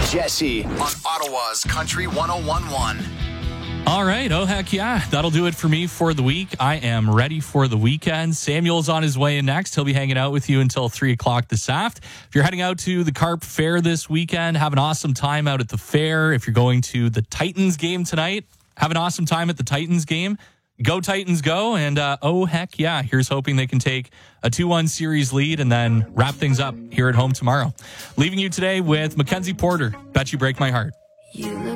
Jesse on Ottawa's Country 101.1. All right. Oh, heck yeah. That'll do it for me for the week. I am ready for the weekend. Samuel's on his way in next. He'll be hanging out with you until 3 o'clock this aft. If you're heading out to the Carp Fair this weekend, have an awesome time out at the fair. If you're going to the Titans game tonight, have an awesome time at the Titans game. Go Titans, go. And oh, heck yeah. Here's hoping they can take a 2-1 series lead and then wrap things up here at home tomorrow. Leaving you today with Mackenzie Porter. Bet You Break My Heart. You look